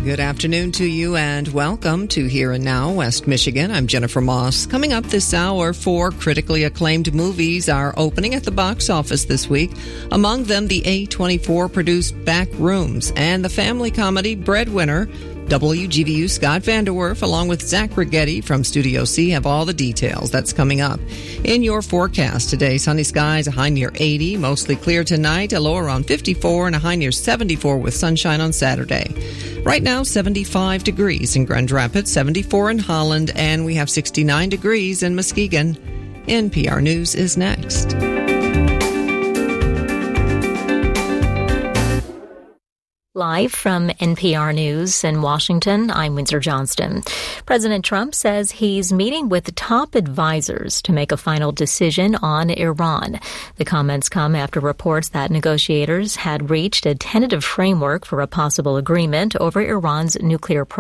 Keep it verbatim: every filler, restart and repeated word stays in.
Good afternoon to you and welcome to Here and Now, West Michigan. I'm Jennifer Moss. Coming up this hour, four critically acclaimed movies are opening at the box office this week. Among them, the A twenty-four produced Back Rooms and the family comedy Breadwinner. W G V U Scott Vanderwerf, along with Zach Rigetti from Studio C, have all the details. That's coming up. In your forecast today, sunny skies, a high near eighty, mostly clear tonight, a low around fifty-four, and a high near seventy-four with sunshine on Saturday. Right now, seventy-five degrees in Grand Rapids, seventy-four in Holland, and we have sixty-nine degrees in Muskegon. N P R News is next. Live from N P R News in Washington, I'm Windsor Johnston. President Trump says he's meeting with top advisors to make a final decision on Iran. The comments come after reports that negotiators had reached a tentative framework for a possible agreement over Iran's nuclear program.